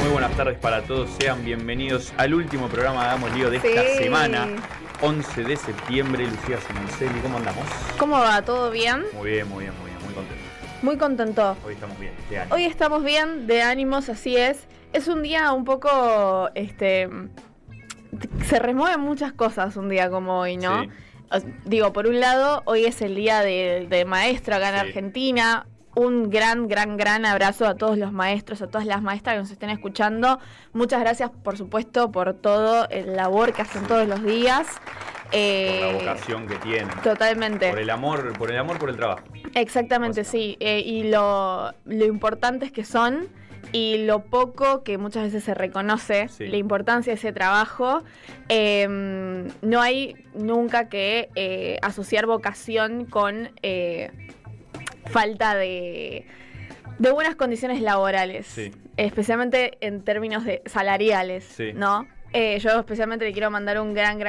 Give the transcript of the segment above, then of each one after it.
Muy buenas tardes para todos, sean bienvenidos al último programa de Hagamos Lío de esta semana, 11 de septiembre. Lucía Simoncelli, ¿cómo andamos? ¿Cómo va? ¿Todo bien? Muy bien, muy contento. Muy contento. Hoy estamos bien, de ánimo. Hoy estamos bien, de ánimos, así es. Es un día un poco, se remueven muchas cosas un día como hoy, ¿no? Sí. Digo, por un lado, hoy es el día de maestro acá en Argentina. Un gran abrazo a todos los maestros, a todas las maestras que nos estén escuchando. Muchas gracias, por supuesto, por todo el labor que hacen todos los días. Por la vocación que tienen. Totalmente. Por el amor por el trabajo. Exactamente, sí. Y lo importantes que son y lo poco que muchas veces se reconoce, la importancia de ese trabajo. No hay nunca que asociar vocación con falta de buenas condiciones laborales, especialmente en términos salariales, ¿no? Yo especialmente le quiero mandar un gran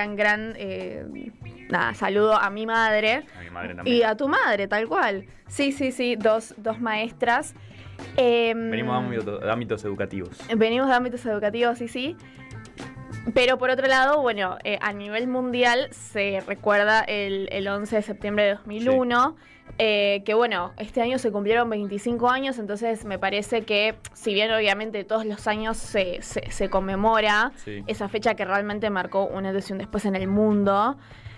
saludo a mi madre. A mi madre también. Y a tu madre, tal cual. Sí, dos maestras. Venimos de ámbitos educativos. Venimos de ámbitos educativos, sí. Pero por otro lado, bueno, a nivel mundial se recuerda el 11 de septiembre de 2001, que bueno, este año se cumplieron 25 años, entonces me parece que, si bien obviamente todos los años se conmemora esa fecha que realmente marcó un antes y un después en el mundo,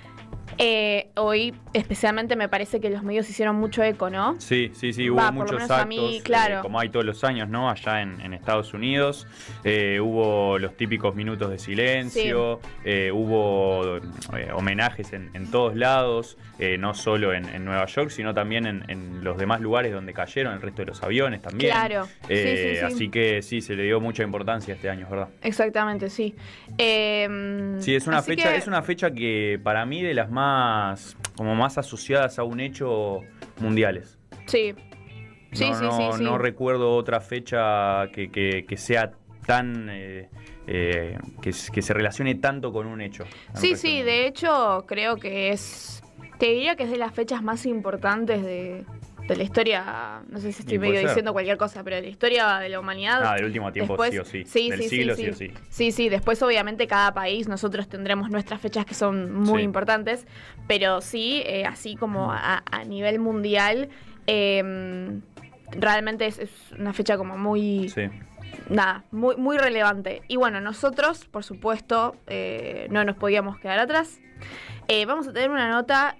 hoy especialmente me parece que los medios hicieron mucho eco, ¿no? Sí, hubo muchos actos, a mí, claro. Como hay todos los años, ¿no? Allá en Estados Unidos, hubo los típicos minutos de silencio, hubo homenajes en todos lados, no solo en Nueva York, sino también en los demás lugares donde cayeron, el resto de los aviones también. Claro, sí. Así que sí, se le dio mucha importancia este año, ¿verdad? Exactamente, sí. Sí, es una fecha que para mí de las más asociadas a un hecho mundiales. Sí. No recuerdo otra fecha que sea tan que se relacione tanto con un hecho. Sí, de hecho creo que te diría que es de las fechas más importantes de la historia, no sé si estoy medio diciendo cualquier cosa, pero de la historia de la humanidad. Del último tiempo, después, sí o sí. Del siglo, sí o sí. Sí, después obviamente cada país, nosotros tendremos nuestras fechas que son muy importantes, pero sí, así como a nivel mundial, realmente es una fecha como muy... muy relevante. Y bueno, nosotros, por supuesto, no nos podíamos quedar atrás. Vamos a tener una nota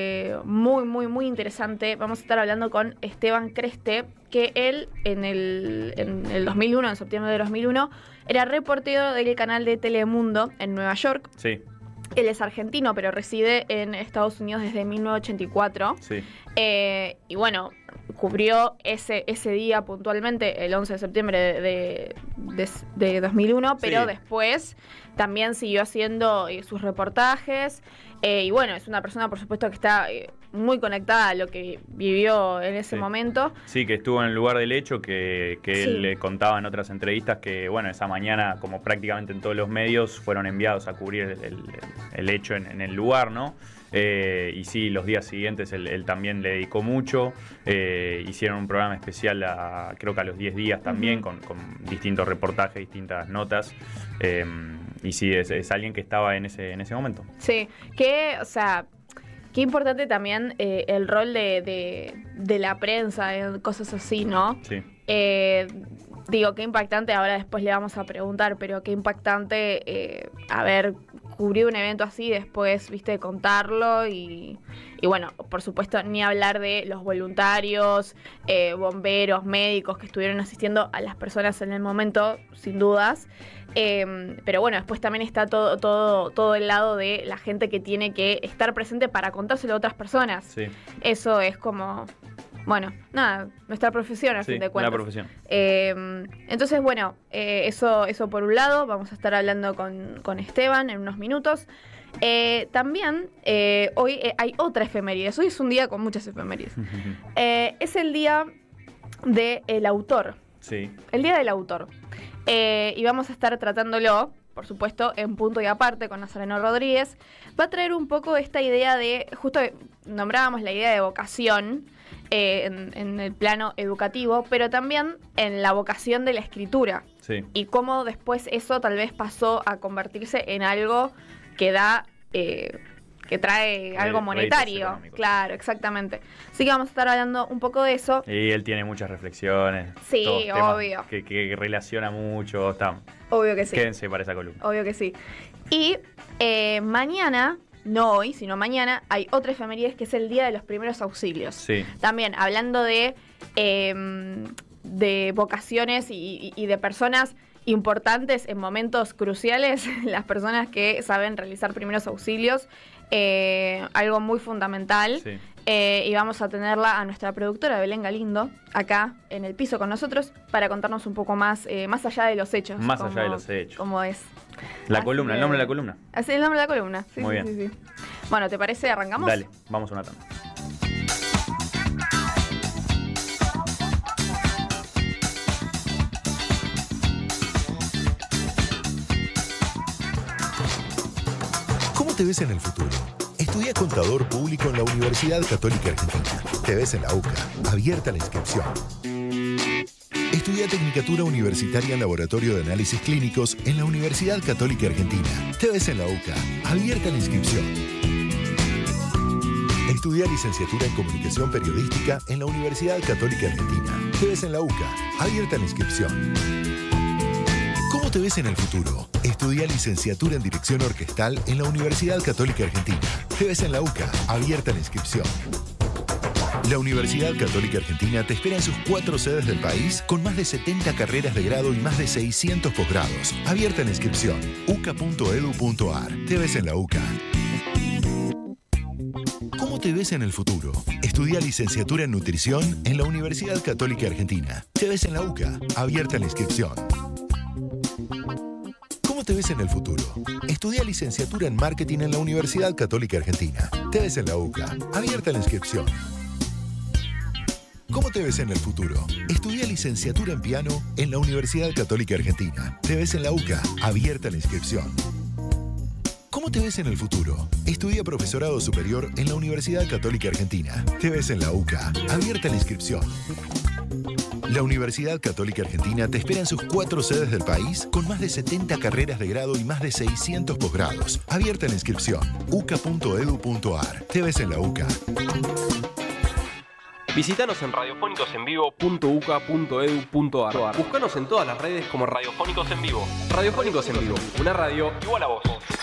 muy interesante. Vamos a estar hablando con Esteban Creste, que él en el 2001, en septiembre de 2001, era reportero del canal de Telemundo en Nueva York. Sí. Él es argentino, pero reside en Estados Unidos desde 1984. Sí. Y bueno, cubrió ese día puntualmente, el 11 de septiembre de 2001, pero después también siguió haciendo sus reportajes. Y bueno, es una persona, por supuesto, que está muy conectada a lo que vivió en ese momento. Sí, que estuvo en el lugar del hecho, que él le contaba en otras entrevistas que, bueno, esa mañana, como prácticamente en todos los medios, fueron enviados a cubrir el hecho en el lugar, ¿no? Y sí, los días siguientes él también le dedicó mucho. Hicieron un programa especial, creo que a los 10 días también, con distintos reportajes, distintas notas. Y sí, es alguien que estaba en ese momento. Sí, qué importante también el rol de la prensa en cosas así, ¿no? Sí. Digo, qué impactante, ahora después le vamos a preguntar, pero qué impactante cubrir un evento así, después, contarlo y bueno, por supuesto, ni hablar de los voluntarios, bomberos, médicos que estuvieron asistiendo a las personas en el momento, sin dudas. Pero bueno, después también está todo el lado de la gente que tiene que estar presente para contárselo a otras personas. Sí. Eso es como... Bueno, nada, nuestra profesión a fin de cuentas. La profesión. Entonces, bueno, eso por un lado. Vamos a estar hablando con Esteban en unos minutos. También hoy hay otra efeméride. Hoy es un día con muchas efemérides. Es el día del autor. Sí. El día del autor. Y vamos a estar tratándolo, por supuesto, en punto y aparte con Nazareno Rodríguez. Va a traer un poco esta idea de, justo nombrábamos la idea de vocación. en el plano educativo, pero también en la vocación de la escritura. Sí. Y cómo después eso tal vez pasó a convertirse en algo que da... que trae algo monetario. Claro, exactamente. Así que vamos a estar hablando un poco de eso. Y él tiene muchas reflexiones. Sí, obvio. Que relaciona mucho. Obvio que sí. Quédense para esa columna. Obvio que sí. Y mañana, no hoy, sino mañana, hay otra efeméride que es el Día de los Primeros Auxilios. Sí. También hablando de vocaciones y de personas importantes en momentos cruciales, las personas que saben realizar primeros auxilios, algo muy fundamental. Sí. Y vamos a tenerla a nuestra productora Belén Galindo acá en el piso con nosotros para contarnos un poco más allá de los hechos. Más allá de los hechos. Cómo es. La columna, el nombre de la columna. Así es el nombre de la columna. Sí, muy sí, bien. sí. Bueno, ¿te parece? ¿Arrancamos? Dale, vamos a una tanda. ¿Cómo te ves en el futuro? Estudia Contador Público en la Universidad Católica Argentina. Te ves en la UCA. Abierta la inscripción. Estudia Tecnicatura Universitaria en Laboratorio de Análisis Clínicos en la Universidad Católica Argentina. Te ves en la UCA. Abierta la inscripción. Estudia Licenciatura en Comunicación Periodística en la Universidad Católica Argentina. Te ves en la UCA. Abierta la inscripción. ¿Cómo te ves en el futuro? Estudia Licenciatura en Dirección Orquestal en la Universidad Católica Argentina. Te ves en la UCA. Abierta la inscripción. La Universidad Católica Argentina te espera en sus 4 sedes del país con más de 70 carreras de grado y más de 600 posgrados. Abierta la inscripción. uca.edu.ar. Te ves en la UCA. ¿Cómo te ves en el futuro? Estudia Licenciatura en Nutrición en la Universidad Católica Argentina. Te ves en la UCA. Abierta la inscripción. ¿Cómo te ves en el futuro? Estudia Licenciatura en Marketing en la Universidad Católica Argentina. Te ves en la UCA. Abierta la inscripción. ¿Cómo te ves en el futuro? Estudia Licenciatura en Piano en la Universidad Católica Argentina. Te ves en la UCA. Abierta la inscripción. ¿Cómo te ves en el futuro? Estudia Profesorado Superior en la Universidad Católica Argentina. Te ves en la UCA. Abierta la inscripción. La Universidad Católica Argentina te espera en sus 4 sedes del país con más de 70 carreras de grado y más de 600 posgrados. Abierta la inscripción. uca.edu.ar. Te ves en la UCA. Visítanos en radiofónicosenvivo.uca.edu.ar. Búscanos en todas las redes como Radiofónicos en Vivo. Radiofónicos en Vivo, una radio igual a vos.